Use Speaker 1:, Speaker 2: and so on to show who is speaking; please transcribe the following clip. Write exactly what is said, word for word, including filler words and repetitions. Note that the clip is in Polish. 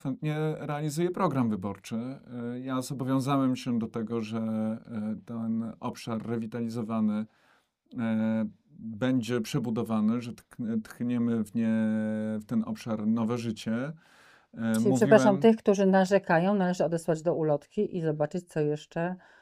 Speaker 1: chętnie realizuję program wyborczy. E, Ja zobowiązałem się do tego, że e, ten obszar rewitalizowany e, będzie przebudowany, że tkn- tchniemy w, nie, w ten obszar nowe życie. E,
Speaker 2: Czyli przepraszam,
Speaker 1: Mówiłem,
Speaker 2: tych, którzy narzekają, należy odesłać do ulotki i zobaczyć, co jeszcze